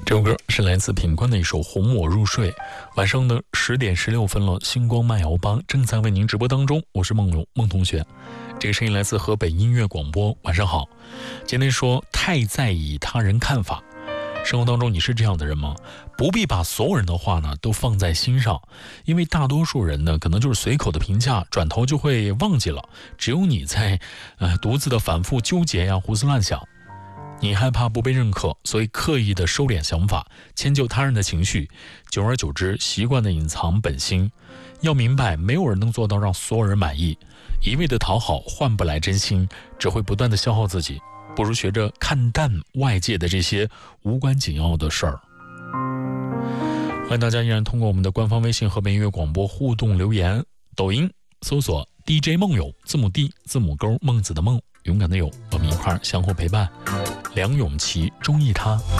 这首歌是来自品冠的一首《哄我入睡》。晚上的10点16分了，星光慢摇吧正在为您直播当中，我是梦龙梦同学。这个声音来自河北音乐广播，晚上好。今天说太在意他人看法，生活当中你是这样的人吗？不必把所有人的话呢都放在心上，因为大多数人呢可能就是随口的评价，转头就会忘记了，只有你在独自的反复纠结呀，胡思乱想。你害怕不被认可，所以刻意的收敛想法，迁就他人的情绪，久而久之习惯的隐藏本心。要明白，没有人能做到让所有人满意，一味的讨好换不来真心，只会不断的消耗自己。不如学着看淡外界的这些无关紧要的事儿。欢迎大家依然通过我们的官方微信河北音乐广播互动留言，抖音搜索 DJ 梦友，字母 D 字母勾孟子的梦，勇敢的友，我们一块儿相互陪伴。梁咏琪中意他。